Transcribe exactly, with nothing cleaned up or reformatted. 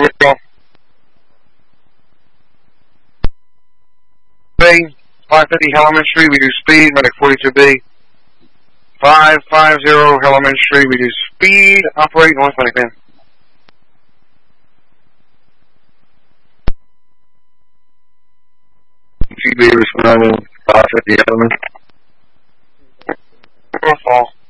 Will. five fifty Hellerman Street, we do speed, medic forty-two B. five fifty Hellerman Street, we do speed, operate north medic man. T B responding, five fifty Hellerman. North fall.